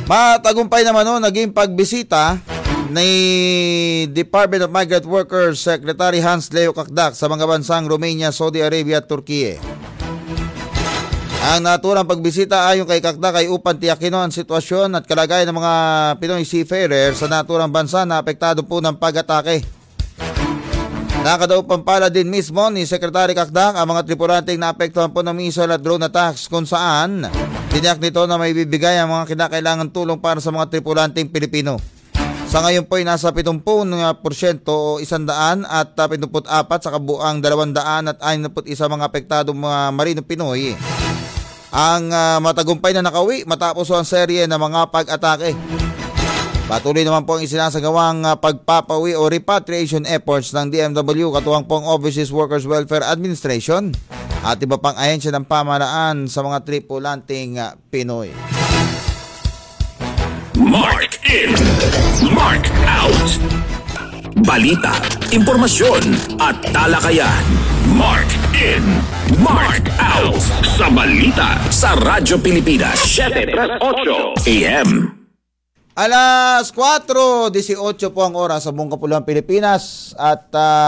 Matagumpay naman naging pagbisita ni Department of Migrant Workers Secretary Hans Leo Kakdak sa mga bansang Romania, Saudi Arabia at Turkey. Ang naturang pagbisita ayon kay Kakdak ay upang tiyakin ang sitwasyon at kalagayan ng mga Pinoy seafarers sa naturang bansa na apektado po ng pag-atake. Nakadaupang pala din mismo ni Secretary Kakdak ang mga tripulanteng naapektuhan po ng missile at drone attacks kung saan tiniyak nito na may bibigay ang mga kinakailangan tulong para sa mga tripulanteng Pilipino. Sa ngayon po ay nasa 70% o 100 at 74 sa kabuang 261 mga apektadong mga Marino Pinoy ang matagumpay na nakawi matapos ang serye ng mga pag-atake. Patuloy naman po ang isinasagawang pagpapawi o repatriation efforts ng DMW katuwang pong Overseas Workers Welfare Administration at iba pang ahensya ng pamahalaan sa mga tripulanting Pinoy. Mark in, Mark out. Balita, impormasyon at talakayan. Mark in, Mark out. Sa balita sa Radyo Pilipinas 7:08 AM. Alas 4:18 po ang oras sa buong kapuluang Pilipinas at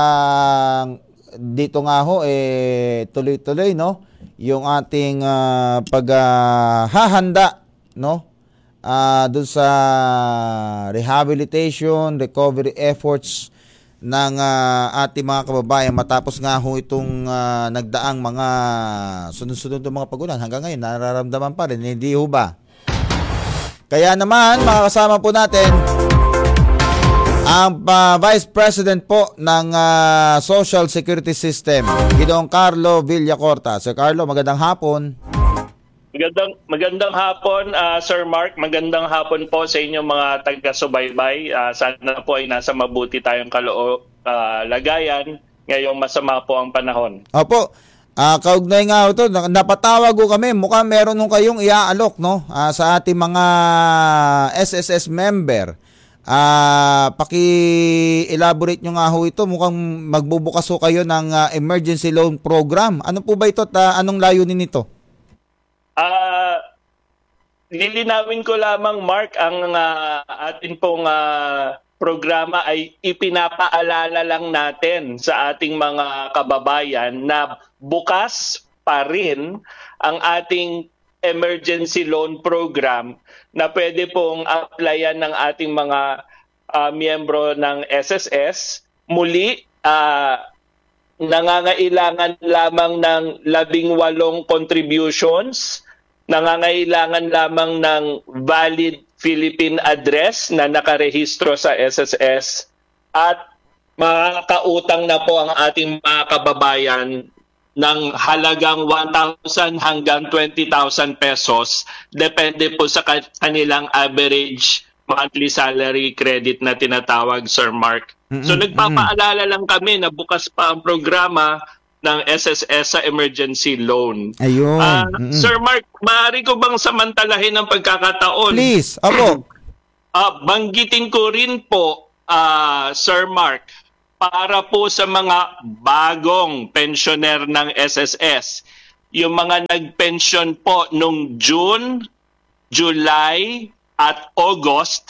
dito nga ho tuloy-tuloy yung ating paghahanda doon sa rehabilitation, recovery efforts ng ating mga kababayan matapos nga ho itong nagdaang mga sunod-sunod ng mga pagulan. Hanggang ngayon nararamdaman pa rin, hindi ho ba? Kaya naman makakasama po natin ang Vice President po ng Social Security System, Ginoong Carlo Villacorta. Sir Carlo, magandang hapon. Magandang hapon, Sir Mark. Magandang hapon po sa inyong mga taga-subaybay. Sana po ay nasa mabuti tayong lagayan. Ngayong masama po ang panahon. Opo. Kaugnay nga ito, napatawag ko kami. Mukhang meron nung kayong iaalok sa ating mga SSS member. Paki-elaborate nyo nga ho ito. Mukhang magbubukas ho kayo ng emergency loan program. Ano po ba ito at anong layunin nito? Lilinawin ko lamang, Mark, ang atin pong programa ay ipinapaalala lang natin sa ating mga kababayan na bukas pa rin ang ating emergency loan program na pwede pong applyan ng ating mga miyembro ng SSS. Muli, nangangailangan lamang ng 18 contributions, nangangailangan lamang ng valid Philippine address na nakarehistro sa SSS at makakautang na po ang ating mga kababayan ng halagang 1,000 hanggang 20,000 pesos depende po sa kanilang average monthly salary credit na tinatawag, Sir Mark. So nagpapaalala lang kami na bukas pa ang programa ng SSS sa emergency loan. Ayun. Sir Mark, maaari ko bang samantalahin ang pagkakataon? Please, ako. Banggitin ko rin po, Sir Mark, para po sa mga bagong pensioner ng SSS, yung mga nagpension po nung June, July, at August,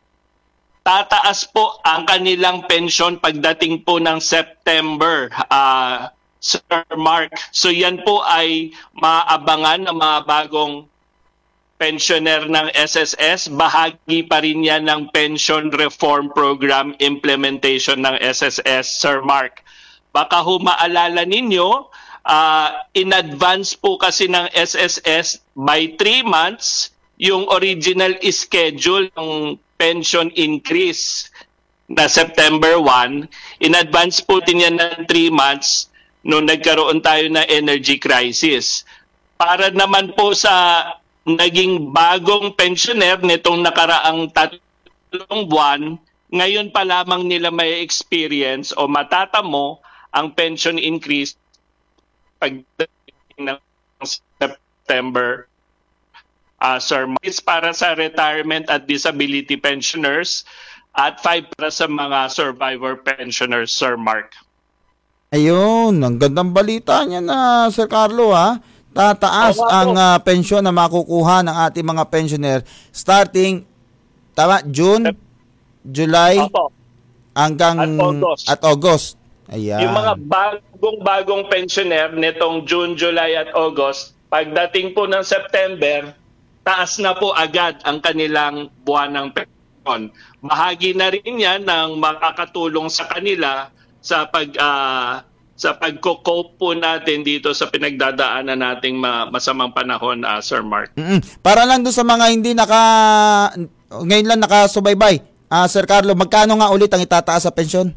tataas po ang kanilang pension pagdating po ng September, Sir Mark. So yan po ay maabangan ng mga bagong pensioner ng SSS. Bahagi pa rin yan ng Pension Reform Program implementation ng SSS, Sir Mark. Baka maalala ninyo, in advance po kasi ng SSS by 3 months, yung original schedule ng pension increase na September 1, in advance po din yan ng 3 months nung nagkaroon tayo na energy crisis. Para naman po sa naging bagong pensioner nitong nakaraang 3 buwan, ngayon pa lamang nila may experience o matatamo ang pension increase pagdating ng September. Sir, it's para sa retirement at disability pensioners at 5 para sa mga survivor pensioners, Sir Mark. Ayun, ang gandang balita niya na, Sir Carlo, ha? tataas Oo, ang pensyon na makukuha ng ating mga pensioner starting June, July Opo. hanggang At August. Ayan. Yung mga bagong pensioner nitong June, July at August, pagdating po ng September, taas na po agad ang kanilang buwan ng pensyon. Bahagi na rin yan ng makakatulong sa kanila sa pagko-cope po natin dito sa pinagdadaanan nating masamang panahon, Sir Mark. Para lang doon sa mga hindi ngayon lang nakasubaybay, Sir Carlo, magkano nga ulit ang itataas sa pensyon?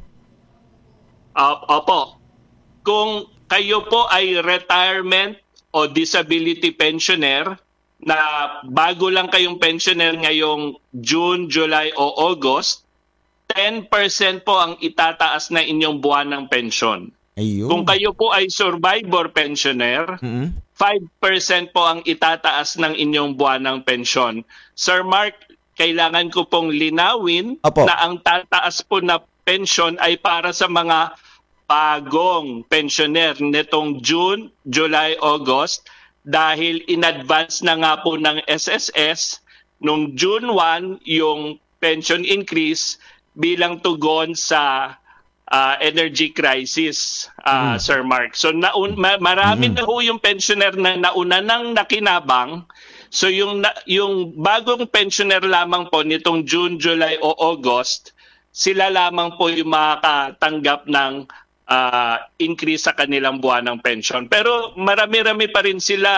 Opo. Kung kayo po ay retirement o disability pensioner na bago lang kayong pensioner ngayong June, July o August, 10% po ang itataas na inyong buwan ng pensyon. Ayun. Kung kayo po ay survivor pensioner, 5% po ang itataas ng inyong buwan ng pensyon. Sir Mark, kailangan ko pong linawin na ang tataas po na pensyon ay para sa mga bagong pensioner nitong June, July, August dahil in advance na nga po ng SSS nung June 1 yung pension increase bilang tugon sa energy crisis, Sir Mark. So marami na ho yung pensioner na nauna nang nakinabang. So yung bagong pensioner lamang po nitong June, July o August, sila lamang po yung makakatanggap ng increase sa kanilang buwan ng pension. Pero marami-rami pa rin sila,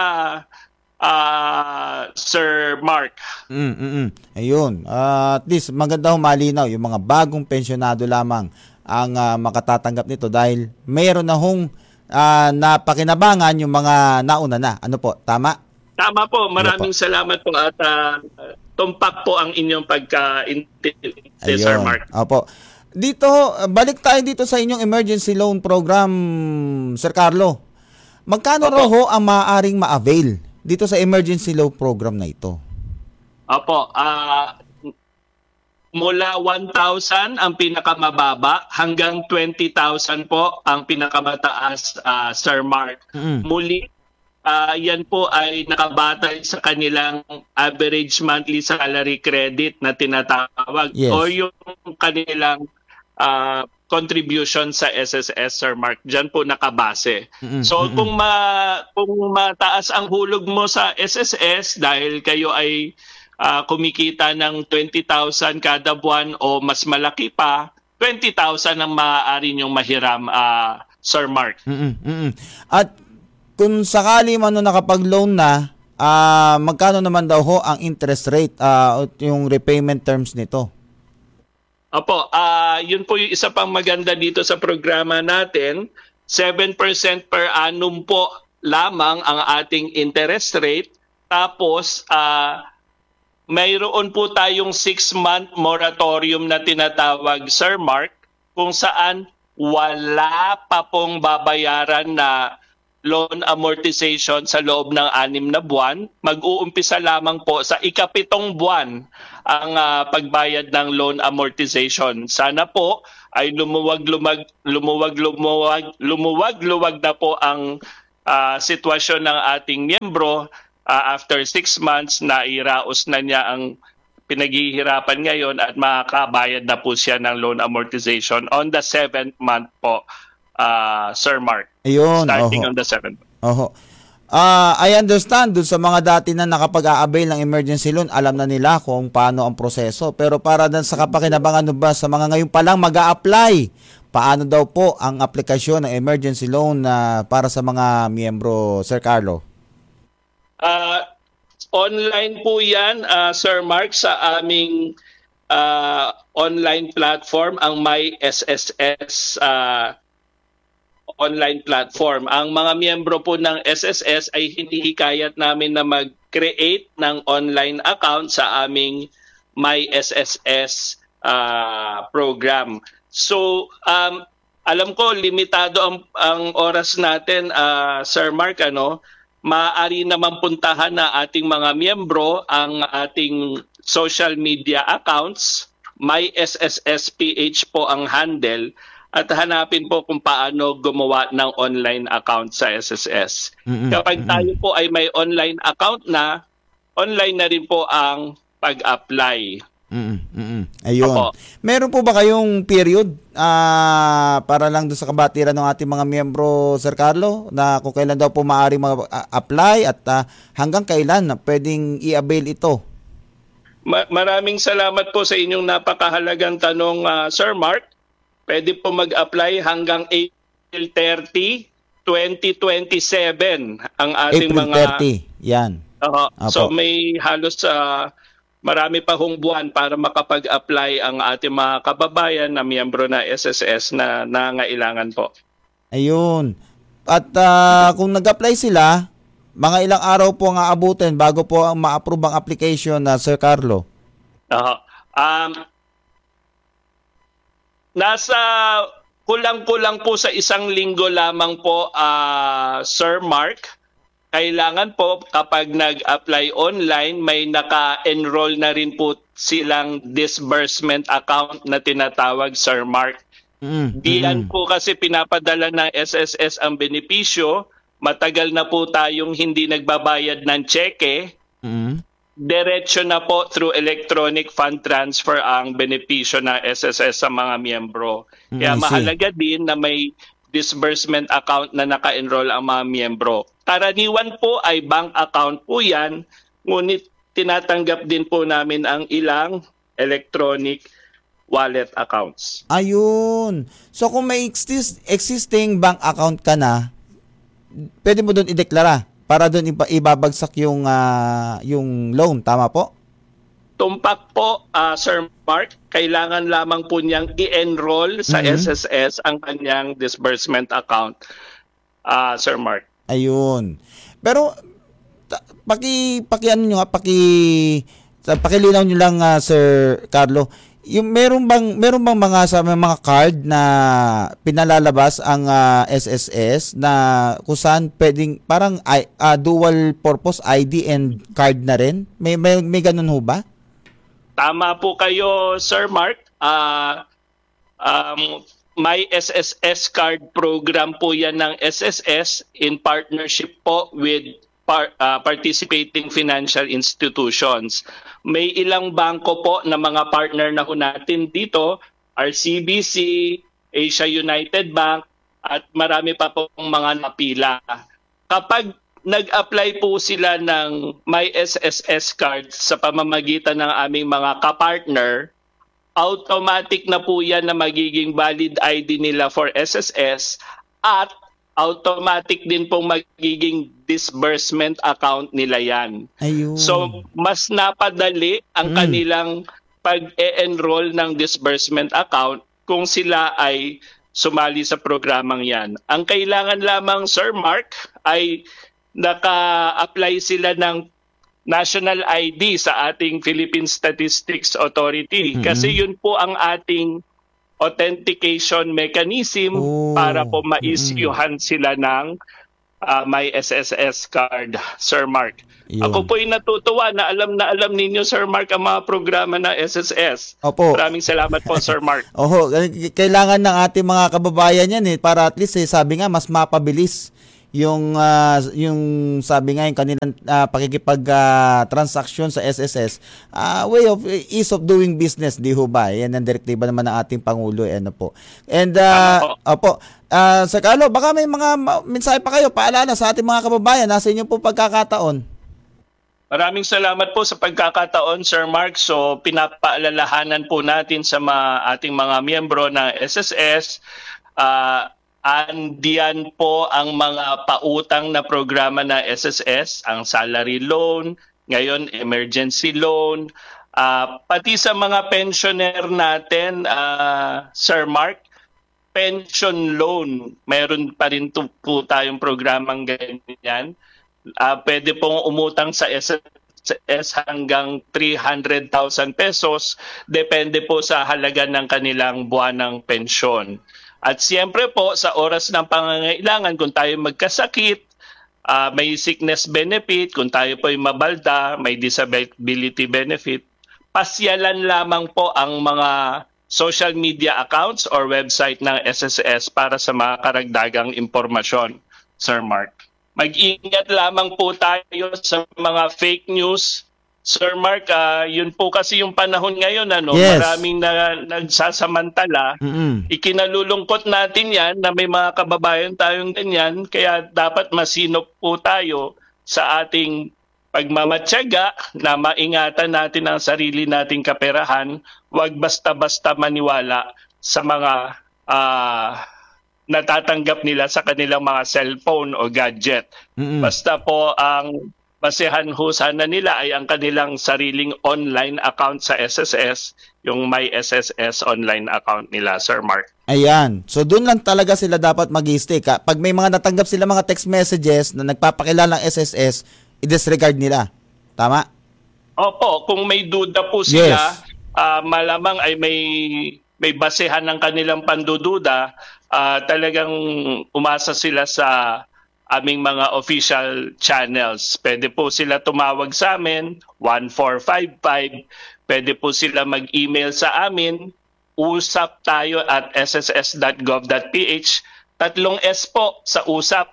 Sir Mark. Ayun. At least maganda malinaw yung mga bagong pensionado lamang ang makatatanggap nito dahil mayroon na hong napakinabangan yung mga nauna na. Ano po? Tama? Tama po. Maraming salamat po at tumpak po ang inyong pagka-intindi, Sir Mark. Opo. Dito, balik tayo dito sa inyong emergency loan program, Sir Carlo. Magkano raw ho ang maaaring ma-avail dito sa emergency loan program na ito? Opo. Mula 1,000 ang pinakamababa hanggang 20,000 po ang pinakamataas, Sir Mark. Muli, yan po ay nakabatay sa kanilang average monthly salary credit na tinatawag o yung kanilang contribution sa SSS, Sir Mark. Diyan po nakabase. So kung mataas ang hulog mo sa SSS dahil kayo ay kumikita ng 20,000 kada buwan o mas malaki pa, 20,000 ang maaari niyong mahiram, Sir Mark. At kung sakali man nakapag-loan na, magkano naman daw ho ang interest rate at yung repayment terms nito? Opo, yun po yung isa pang maganda dito sa programa natin. 7% per annum po lamang ang ating interest rate. Tapos, mayroon po tayong 6-month moratorium na tinatawag, Sir Mark, kung saan wala pa pong babayaran na loan amortization sa loob ng 6 na buwan. Mag-uumpisa lamang po sa ika-7 buwan ang pagbayad ng loan amortization. Sana po ay lumuwag na po ang sitwasyon ng ating miyembro. After 6 months, nairaos na niya ang pinaghihirapan ngayon at makakabayad na po siya ng loan amortization on the 7th month po, Sir Mark. Ayun, starting on the 7th. I understand dun sa mga dati na nakapag-a-avail ng emergency loan, alam na nila kung paano ang proseso. Pero para sa kapakinabangan ba sa mga ngayon pa lang mag-a-apply, paano daw po ang aplikasyon ng emergency loan para sa mga miyembro, Sir Carlo? Online po yan, Sir Mark, sa aming online platform, ang MySSS online platform. Ang mga miyembro po ng SSS ay hinihikayat namin na mag-create ng online account sa aming MySSS program. So, alam ko limitado ang oras natin, Sir Mark, maaari naman puntahan na ating mga miyembro ang ating social media accounts. MySSSPH po ang handle. at hanapin po kung paano gumawa ng online account sa SSS. Kapag tayo po ay may online account na, online na rin po ang pag-apply. Ayun. Opo. Meron po ba kayong period para lang doon sa kabatiran ng ating mga miyembro, Sir Carlo, na kung kailan daw po maaaring mag-apply at hanggang kailan na pwedeng i-avail ito? Maraming salamat po sa inyong napakahalagang tanong, Sir Mark. Pwede po mag-apply hanggang April 30, 2027 ang ating April mga 30, yan. So may halos marami pa hong buwan para makapag-apply ang ating mga kababayan na miyembro na SSS na nangailangan po. Ayun. At kung nag-apply sila, mga ilang araw po ang aabutin bago po ang ma-approve ang application na Sir Carlo? Nasa kulang-kulang po sa 1 linggo lamang po, Sir Mark. Kailangan po kapag nag-apply online, may naka-enroll na rin po silang disbursement account na tinatawag, Sir Mark. Diyan po kasi pinapadala ng SSS ang benepisyo. Matagal na po tayong hindi nagbabayad ng cheque. Diretso na po through electronic fund transfer ang benepisyo ng SSS sa mga miyembro. Kaya mahalaga din na may disbursement account na naka-enroll ang mga miyembro. Karaniwan po ay bank account po yan, ngunit tinatanggap din po namin ang ilang electronic wallet accounts. Ayun. So kung may existing bank account ka na, pwede mo doon ideklara para doon ibabagsak yung loan. Tama po? Tumpak po, Sir Mark, kailangan lamang po niyang i-enroll sa SSS ang kanyang disbursement account, Sir Mark. Ayun. Pero pakilinaw niyo lang, Sir Carlo, yung meron bang mga card na pinalalabas ang SSS na kung saan pwedeng parang dual purpose ID and card na rin? May ganun ho ba? Tama po kayo, Sir Mark. May SSS card program po yan ng SSS in partnership po with participating financial institutions. May ilang bangko po na mga partner na ho natin dito, RCBC, Asia United Bank, at marami pa pong mga napila. Kapag nag-apply po sila ng My SSS card sa pamamagitan ng aming mga kapartner, automatic na po yan na magiging valid ID nila for SSS at automatic din pong magiging disbursement account nila yan. Ayun. So, mas napadali ang kanilang pag-e-enroll ng disbursement account kung sila ay sumali sa programang yan. Ang kailangan lamang, Sir Mark, ay naka-apply sila ng national ID sa ating Philippine Statistics Authority. Kasi yun po ang ating authentication mechanism para po ma-issuehan sila ng My SSS card, Sir Mark. Yun. Ako po ay natutuwa na alam ninyo, Sir Mark, ang mga programa ng SSS. Opo. Maraming salamat po, Sir Mark. Oho, kailangan ng ating mga kababayan yan para at least sabi nga mas mapabilis yung sabi nga yung kanilang pakikipag transaction sa SSS, way of ease of doing business, di ho ba? Yan ang direktiba naman ng ating Pangulo, ano po. And opo, Sir Carlo, baka may mga mensahe pa kayo, paalala sa ating mga kababayan, nasa inyo po pagkakataon. Maraming salamat po sa pagkakataon, Sir Mark. So pinapaalalahanan po natin sa ating mga miyembro ng SSS, andiyan po ang mga pautang na programa na SSS, ang salary loan, ngayon emergency loan, pati sa mga pensioner natin, Sir Mark, pension loan, meron pa rin po tayong programang ganyan. Pwede pong umutang sa SSS hanggang 300,000 pesos, depende po sa halaga ng kanilang buwanang pensyon. At siyempre po, sa oras ng pangangailangan, kung tayo magkasakit, may sickness benefit, kung tayo po ay mabalda, may disability benefit, pasyalan lamang po ang mga social media accounts or website ng SSS para sa mga karagdagang impormasyon, Sir Mark. Mag-ingat lamang po tayo sa mga fake news. Sir Mark, yun po kasi yung panahon ngayon, Yes. maraming nagsasamantala. Ikinalulungkot natin yan na may mga kababayan tayong ganyan, kaya dapat masinop po tayo sa ating pagmamatyaga na maingatan natin ang sarili nating kaperahan, huwag basta-basta maniwala sa mga natatanggap nila sa kanilang mga cellphone o gadget. Basta po ang basehan ho sana nila ay ang kanilang sariling online account sa SSS, yung My SSS online account nila, Sir Mark. Ayan. So doon lang talaga sila dapat mag-i-stick. Pag may mga natanggap sila mga text messages na nagpapakilala ng SSS, i-disregard nila. Tama? Opo, kung may duda po sila, malamang ay may basehan ng kanilang pandududa, talagang umasa sila sa aming mga official channels. Pwede po sila tumawag sa amin, 1455. Pwede po sila mag-email sa amin, usaptayo@sss.gov.ph. 3 S po sa usap.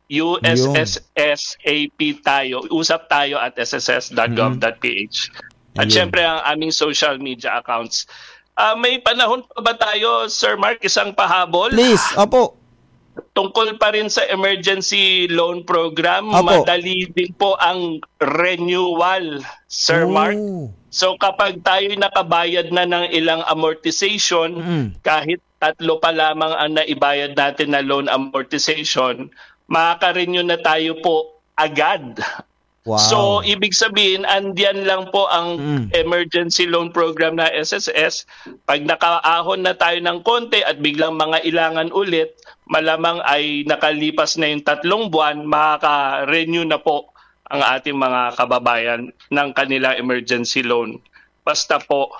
USSSAP tayo. Usap tayo at sss.gov.ph. At syempre ang aming social media accounts. May panahon pa ba tayo, Sir Mark, isang pahabol? Please, opo. Tungkol pa rin sa emergency loan program, Opo. madali din po ang renewal, Sir Mark. So kapag tayo nakabayad na ng ilang amortization, kahit 3 pa lamang ang naibayad natin na loan amortization, makaka-renew na tayo po agad. Wow. So, ibig sabihin, andyan lang po ang emergency loan program na SSS. Pag nakaahon na tayo ng konti at biglang mga ilangan ulit, malamang ay nakalipas na yung 3 buwan, makaka-renew na po ang ating mga kababayan ng kanilang emergency loan. Basta po,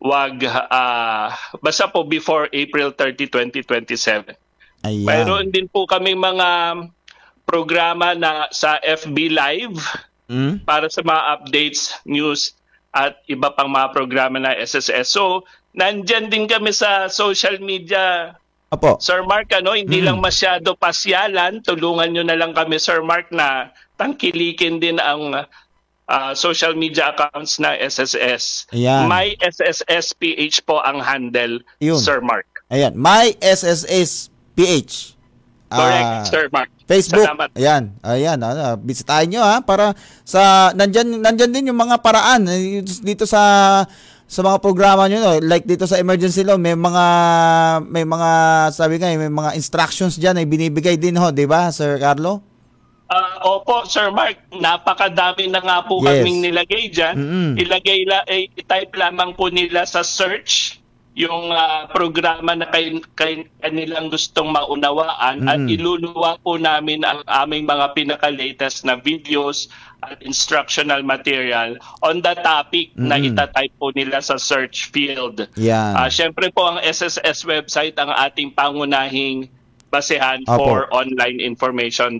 basta po before April 30, 2027. Ayan. Mayroon din po kami mga programa na sa FB Live para sa mga updates, news at iba pang mga programa na SSS. So, nandyan din kami sa social media, Opo. Sir Mark, hindi lang masyado pasyalan. Tulungan nyo na lang kami, Sir Mark, na tangkilikin din ang social media accounts na SSS. Ayan. My SSSPH po ang handle, Yun. Sir Mark. Ayan. My SSS PH. Correct, Sir Mark. Facebook. Salamat. Ayan. Bisitahin nyo para sa nandyan din yung mga paraan dito sa mga programa nyo, like dito sa emergency loan, may mga sabi nga, may mga instructions diyan ay binibigay din ho, 'di ba, Sir Carlo? Opo, Sir Mark, napakadami na nga po kaming nilagay diyan. I-type lamang po nila sa search yung programa na kanilang gustong maunawaan at iluluwa po namin ang aming mga pinaka-latest na videos at instructional material on the topic na itatype po nila sa search field. Yeah. Siyempre po ang SSS website ang ating pangunahing basehan for online information.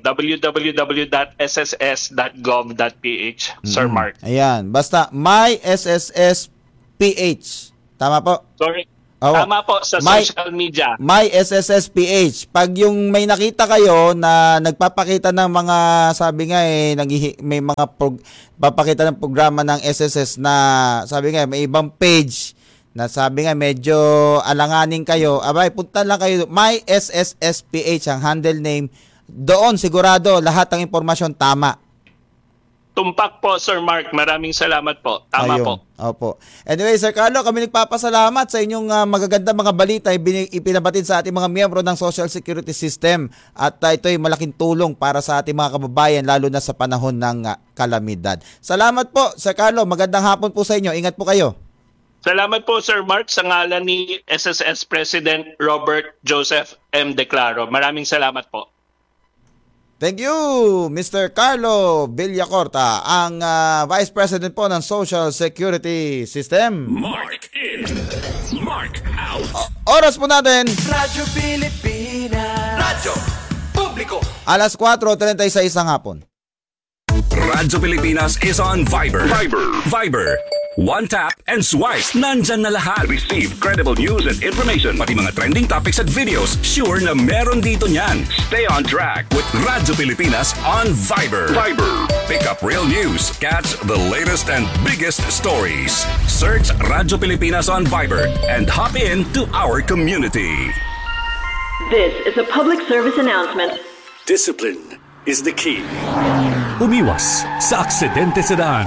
www.sss.gov.ph, Sir Mark. Ayan. Basta My SSS PH. Tama po? Sorry. Tama po sa social media. My SSS PH. Pag yung may nakita kayo na nagpapakita ng mga, sabi nga may mga papakita ng programa ng SSS na sabi nga may ibang page na sabi nga medyo alanganin kayo, abay, punta lang kayo. My SSS PH ang handle name. Doon sigurado lahat ng impormasyon tama. Tumpak po, Sir Mark. Maraming salamat po. Tama po. Opo. Anyway, Sir Carlo, kami nagpapasalamat sa inyong magagandang mga balita ipinabatid sa ating mga miyembro ng Social Security System. At ito ay malaking tulong para sa ating mga kababayan, lalo na sa panahon ng kalamidad. Salamat po, Sir Carlo. Magandang hapon po sa inyo. Ingat po kayo. Salamat po, Sir Mark, sa ngalan ni SSS President Robert Joseph M. Declaro. Maraming salamat po. Thank you, Mr. Carlo Villacorta, ang Vice President po ng Social Security System. Mark in, Mark out. Oras po natin. Radyo Pilipinas. Radyo Publiko. Alas 4:36 ng hapon. Radyo Pilipinas is on Viber. Viber. One tap and swipe. Nandyan na lahat. Receive credible news and information. Pati mga trending topics at videos. Sure na meron dito niyan. Stay on track with Radyo Pilipinas on Viber. Pick up real news. Catch the latest and biggest stories. Search Radyo Pilipinas on Viber and hop in to our community. This is a public service announcement. Discipline is the key. Umiwas sa aksidente sa daan.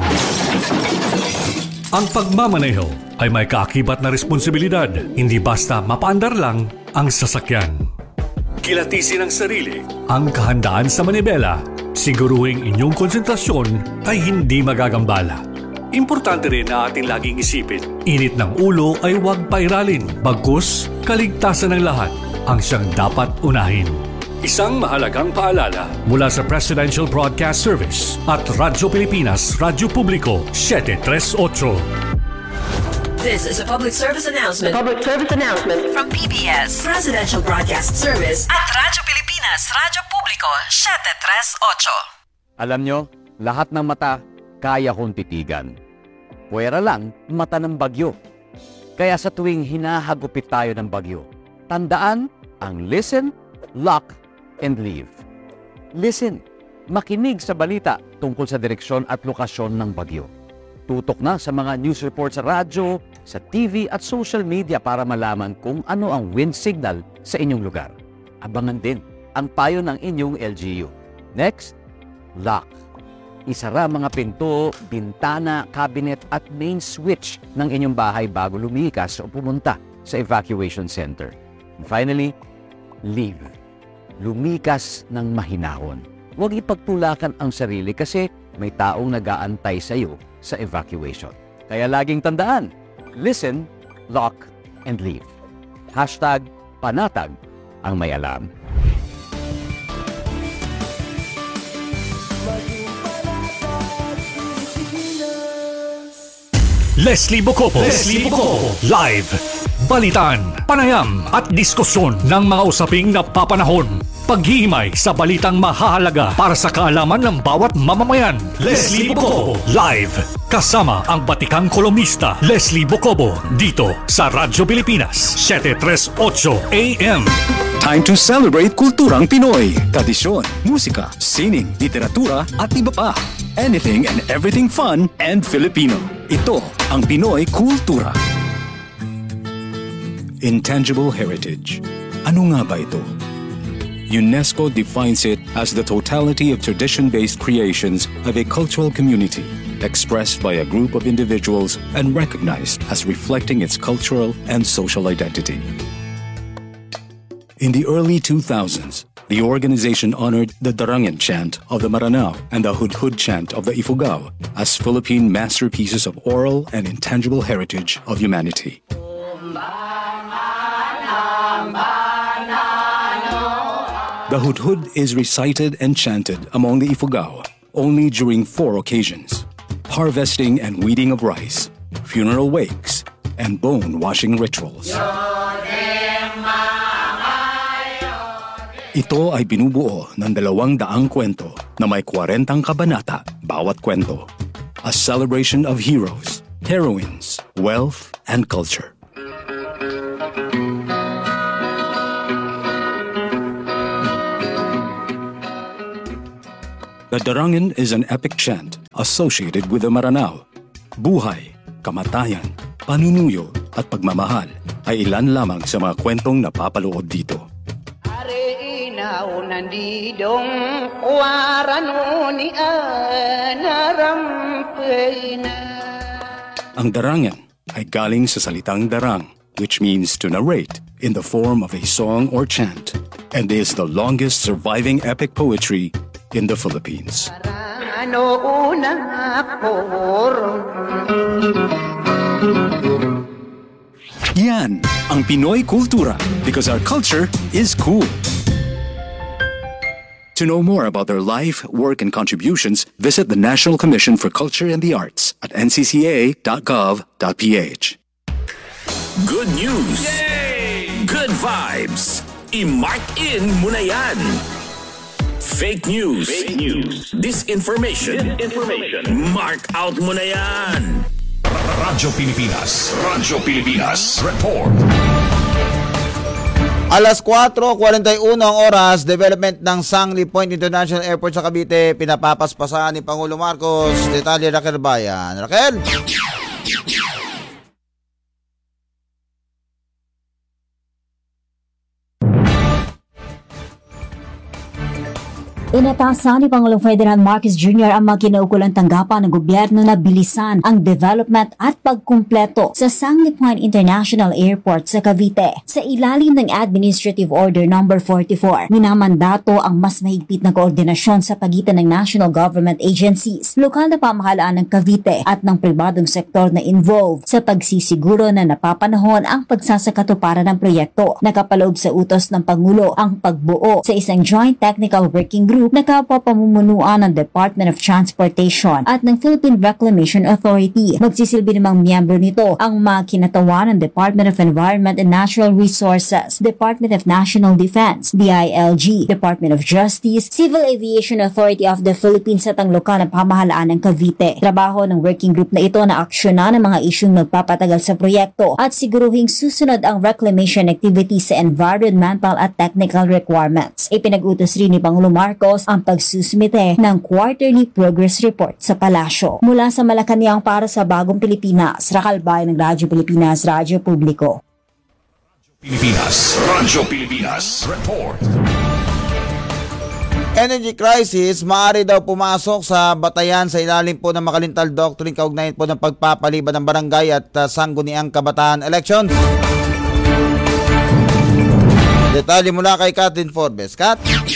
Ang pagmamaneho ay may kaakibat na responsibilidad, hindi basta mapaandar lang ang sasakyan. Kilatisin ang sarili, ang kahandaan sa manibela, siguruhing inyong konsentrasyon ay hindi magagambala. Importante rin na ating laging isipin, init ng ulo ay huwag pairalin, bagkus kaligtasan ng lahat ang siyang dapat unahin. Isang mahalagang paalala mula sa Presidential Broadcast Service at Radyo Pilipinas, Radyo Publiko, 738. This is a public service announcement. Public service announcement From PBS, Presidential Broadcast Service at Radyo Pilipinas, Radyo Publiko, 738. Alam nyo, lahat ng mata kaya kong titigan. Puwera lang, mata ng bagyo. Kaya sa tuwing hinahagupit tayo ng bagyo, tandaan ang listen, lock, and leave. Listen, makinig sa balita tungkol sa direksyon at lokasyon ng bagyo. Tutok na sa mga news report sa radyo, sa TV at social media para malaman kung ano ang wind signal sa inyong lugar. Abangan din ang payo ng inyong LGU. Next, lock. Isara mga pinto, bintana, cabinet at main switch ng inyong bahay bago lumikas o pumunta sa evacuation center. And finally, leave. Lumikas ng mahinahon. Huwag ipagtulakan ang sarili kasi may taong nag-aantay sa iyo sa evacuation. Kaya laging tandaan, listen, lock, and leave. #panatag ang may alam. Leslie Bocopo. Live. Balitan, panayam at diskusyon ng mga usaping napapanahon. Paghihimay sa balitang mahahalaga para sa kaalaman ng bawat mamamayan. Leslie Bocopo. Live. Kasama ang batikang kolumnista Leslie Bocopo dito sa Radyo Pilipinas, 738 AM. Time to celebrate kulturang Pinoy. Tradisyon, musika, sining, literatura at iba pa. Anything and everything fun and Filipino. Ito ang Pinoy Kultura. Intangible heritage. Ano nga ba ito? UNESCO defines it as the totality of tradition-based creations of a cultural community, expressed by a group of individuals and recognized as reflecting its cultural and social identity. In the early 2000s, the organization honored the Darangan chant of the Maranao and the Hudhud chant of the Ifugao as Philippine masterpieces of oral and intangible heritage of humanity. The Hudhud is recited and chanted among the Ifugao only during 4 occasions: harvesting and weeding of rice, funeral wakes, and bone-washing rituals. Ito ay binubuo ng 200 kwento na may 40 kabanata bawat kwento. A celebration of heroes, heroines, wealth, and culture. The Darangan is an epic chant associated with the Maranao. Buhay, kamatayan, panunuyo at pagmamahal ay ilan lamang sa mga kwentong napapaloob dito. Ang Darangan ay galing sa salitang darang, which means to narrate in the form of a song or chant, and is the longest surviving epic poetry in the Philippines. Yan ang Pinoy Kultura, because our culture is cool. To know more about their life, work, and contributions, visit the National Commission for Culture and the Arts at ncca.gov.ph. Good news. Yay! Good vibes. I-mark in mo na yan. Fake news. Disinformation. Mark out mo na yan. Radyo Pilipinas. Radyo Pilipinas. Report. Alas 4:41 ang oras, development ng Sangli Point International Airport sa Cavite, pinapapaspasan ni Pangulo Marcos. Detalye Raquel Bayan. Raquel! Inatasan ni Pangulong Ferdinand Marcos Jr. ang mga kinaukulang tanggapan ng gobyerno na bilisan ang development at pagkumpleto sa Sangli Point International Airport sa Cavite. Sa ilalim ng Administrative Order No. 44, minamandato ang mas mahigpit na koordinasyon sa pagitan ng national government agencies, lokal na pamahalaan ng Cavite at ng pribadong sektor na involved sa pagsisiguro na napapanahon ang pagsasakatuparan ng proyekto. Nakapaloob sa utos ng Pangulo ang pagbuo sa isang Joint Technical Working Group na kapapamumunuan ng Department of Transportation at ng Philippine Reclamation Authority. Magsisilbi namang miyembro nito ang mga kinatawan ng Department of Environment and Natural Resources, Department of National Defense, DILG, Department of Justice, Civil Aviation Authority of the Philippines at ang lokal na pamahalaan ng Cavite. Trabaho ng working group na ito na aksyonan ang mga isyung nagpapatagal sa proyekto at siguruhing susunod ang reclamation activity sa environmental at technical requirements. Ipinag-utos rin ni Pangulo Marcos ang pagsusumite ng quarterly progress report sa palasyo. Mula sa Malacanang para sa Bagong Pilipinas, Raquel Bayan ng Radyo Pilipinas, Radyo Publiko. Pilipinas. Radyo Pilipinas. Report. Energy crisis, maaari daw pumasok sa batayan sa ilalim po ng Makalintal Doctrine kaugnayan po ng pagpapaliban ng barangay at sangguniang kabataan elections. Detalye mula kay Kathleen Forbes. Kat?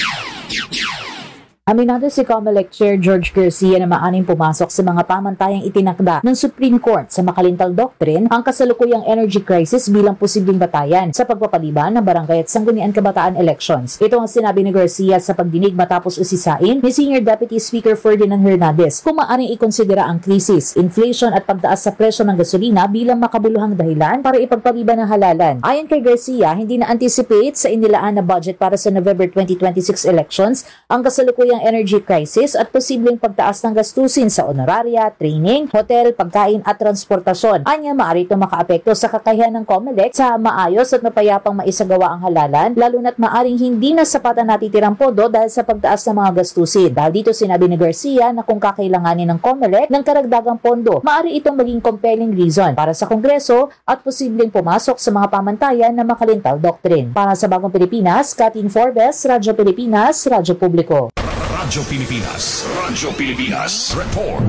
Aminado si COMELEC Chair George Garcia na maaning pumasok sa mga pamantayang itinakda ng Supreme Court sa Makalintal Doctrine ang kasalukuyang energy crisis bilang posibleng batayan sa pagpapaliban ng barangay at sangguniang kabataan elections. Ito ang sinabi ni Garcia sa pagdinig matapos usisain ni Senior Deputy Speaker Ferdinand Hernandez kung maaring ikonsidera ang krisis, inflation at pagtaas sa presyo ng gasolina bilang makabuluhang dahilan para ipagpaliban ng halalan. Ayon kay Garcia, hindi na-anticipate sa inilaan na budget para sa November 2026 elections ang kasalukuyang energy crisis at posibleng pagtaas ng gastusin sa honoraria, training, hotel, pagkain at transportasyon. Anya, maaari itong makaapekto sa kakayahan ng COMELEC sa maayos at mapayapang maisagawa ang halalan, lalo na't maaring hindi na sapat ang natitirang pondo dahil sa pagtaas ng mga gastusin. Dahil dito sinabi ni Garcia na kung kakailanganin ng COMELEC ng karagdagang pondo, maaari itong maging compelling reason para sa Kongreso at posibleng pumasok sa mga pamantayan na Makalintal Doctrine. Para sa Bagong Pilipinas, Kathleen Forbes, Radyo Pilipinas, Radyo Publiko. Radyo Pilipinas. Radyo Pilipinas. Report.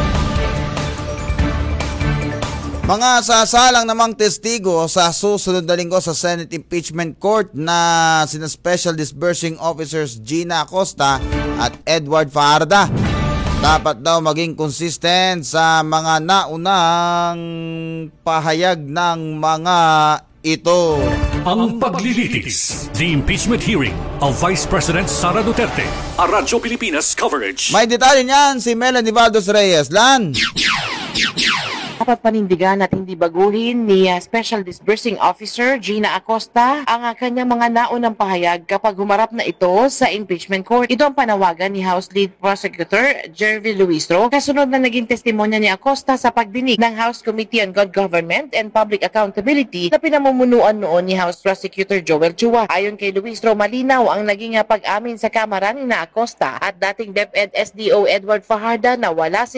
Mga sasalang namang testigo sa susunod na linggo sa Senate Impeachment Court na sina Special Disbursing Officers Gina Acosta at Edward Fajarda. Dapat daw maging consistent sa mga naunang pahayag ng mga ito. Ang paglilitis. The impeachment hearing of Vice President Sara Duterte. A Radyo Pilipinas coverage. May detalye niyan si Melanie Valdos Reyes. Lan! Dapat panindigan at hindi baguhin ni Special Disbursing Officer Gina Acosta ang kanyang mga naunang pahayag kapag humarap na ito sa impeachment court. Ito ang panawagan ni House Lead Prosecutor Jervy Luistro kasunod na naging testimonya ni Acosta sa pagdinig ng House Committee on Good Government and Public Accountability na pinamumunuan noon ni House Prosecutor Joel Chua. Ayon kay Luistro, malinaw ang naging pag-amin sa Kamara ni Acosta at dating DepEd SDO Edward Fajarda na wala